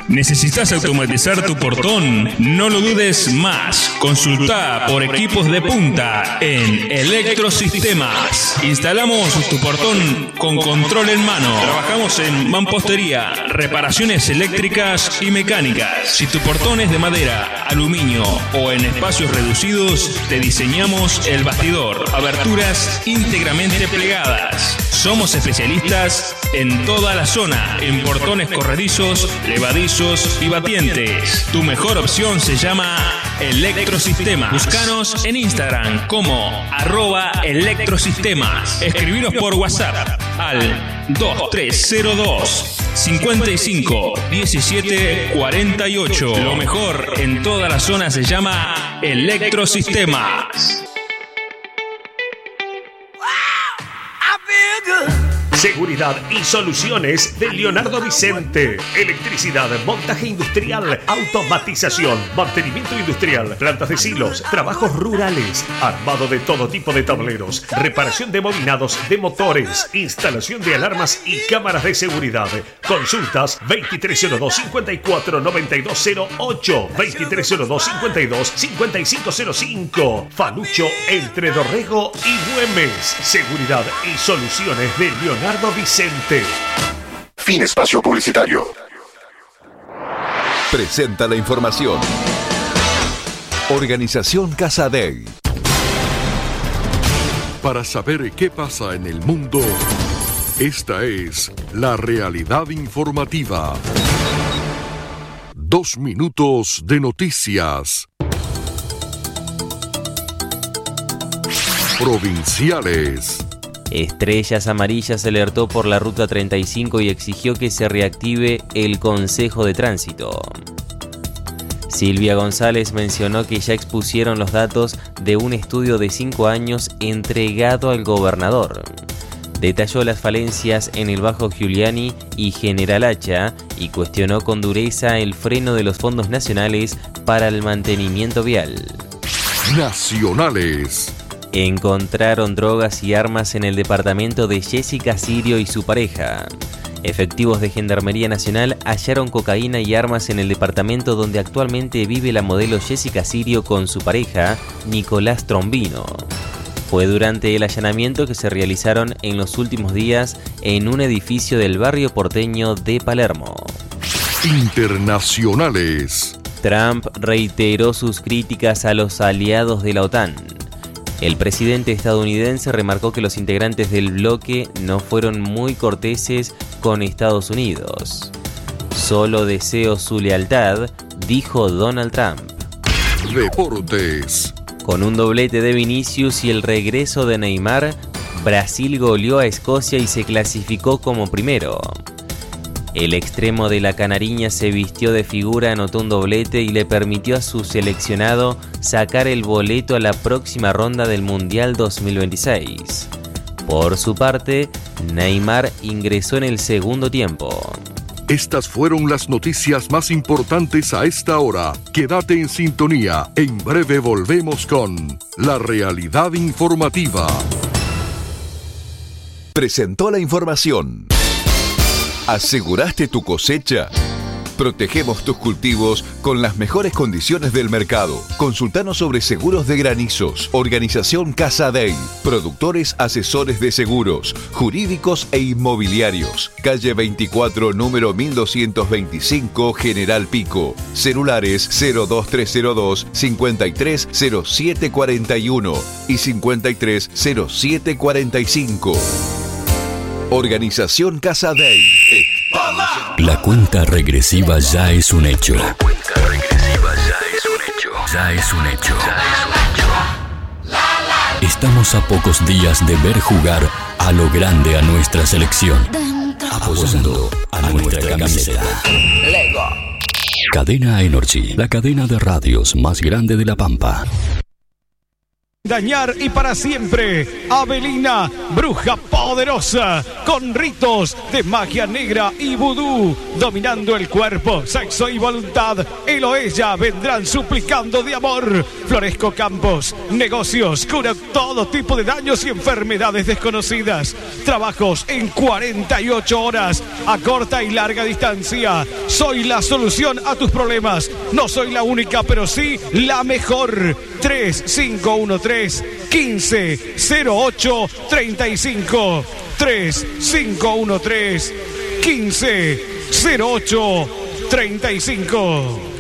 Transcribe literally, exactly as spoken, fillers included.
¿Necesitas automatizar tu portón? No lo dudes más. Consulta por equipos de punta en Electrosistemas. Instalamos tu portón con control en mano. Trabajamos en mampostería, reparaciones eléctricas y mecánicas. Si tu portón es de madera, aluminio o en espacios reducidos, te diseñamos el bastidor. Aberturas íntegramente plegadas. Somos especialistas en toda la zona, en portones corredizos, levadizos y batientes. Tu mejor opción se llama Electrosistemas. Búscanos en Instagram como arroba Electrosistemas. Escribiros por WhatsApp al dos tres cero dos, cincuenta y cinco, diecisiete, cuarenta y ocho. Lo mejor en toda la zona se llama Electrosistemas. Seguridad y soluciones de Leonardo Vicente. Electricidad, montaje industrial, automatización, mantenimiento industrial, plantas de silos, trabajos rurales, armado de todo tipo de tableros, reparación de bobinados de motores, instalación de alarmas y cámaras de seguridad. Consultas veintitrés cero dos, cincuenta y cuatro, noventa y dos cero ocho, veintitrés cero dos, cincuenta y dos, cincuenta y cinco cero cinco. Falucho entre Dorrego y Güemes. Seguridad y soluciones de Leonardo Vicente. Fin espacio publicitario. Presenta la información. Organización Casadei. Para saber qué pasa en el mundo, esta es la realidad informativa. Dos minutos de noticias. Provinciales. Estrellas Amarillas alertó por la Ruta treinta y cinco y exigió que se reactive el Consejo de Tránsito. Silvia González mencionó que ya expusieron los datos de un estudio de cinco años entregado al gobernador. Detalló las falencias en el Bajo Giuliani y General Hacha y cuestionó con dureza el freno de los fondos nacionales para el mantenimiento vial. Nacionales. Encontraron drogas y armas en el departamento de Jessica Sirio y su pareja. Efectivos de Gendarmería Nacional hallaron cocaína y armas en el departamento donde actualmente vive la modelo Jessica Sirio con su pareja, Nicolás Trombino. Fue durante el allanamiento que se realizaron en los últimos días en un edificio del barrio porteño de Palermo. Internacionales. Trump reiteró sus críticas a los aliados de la OTAN. El presidente estadounidense remarcó que los integrantes del bloque no fueron muy corteses con Estados Unidos. Solo deseo su lealtad, dijo Donald Trump. Deportes. Con un doblete de Vinicius y el regreso de Neymar, Brasil goleó a Escocia y se clasificó como primero. El extremo de la Canariña se vistió de figura, anotó un doblete y le permitió a su seleccionado sacar el boleto a la próxima ronda del Mundial dos mil veintiséis. Por su parte, Neymar ingresó en el segundo tiempo. Estas fueron las noticias más importantes a esta hora. Quédate en sintonía. En breve volvemos con La Realidad Informativa. Presentó la información. ¿Aseguraste tu cosecha? Protegemos tus cultivos con las mejores condiciones del mercado. Consultanos sobre seguros de granizos. Organización Casadei. Productores asesores de seguros, jurídicos e inmobiliarios. Calle veinticuatro, número mil doscientos veinticinco, General Pico. Celulares cero dos tres cero dos, cincuenta y tres cero siete cuarenta y uno y cincuenta y tres cero siete cuarenta y cinco. Organización Casadei. La cuenta regresiva ya es un hecho. La cuenta regresiva ya es un hecho. Ya es un hecho. Ya es un hecho. Estamos a pocos días de ver jugar a lo grande a nuestra selección. Apoyando a nuestra camiseta. Lego. Cadena Energy, la cadena de radios más grande de La Pampa. dañar y para siempre. Avelina, bruja poderosa, con ritos de magia negra y vudú, dominando el cuerpo, sexo y voluntad. Él o ella vendrán suplicando de amor. Floresco Campos, negocios, cura todo tipo de daños y enfermedades desconocidas. Trabajos en cuarenta y ocho horas, a corta y larga distancia. Soy la solución a tus problemas. No soy la única, pero sí la mejor. tres cinco uno tres, quince, cero ocho, treinta y cinco. tres cinco uno tres, quince, cero ocho, treinta y cinco.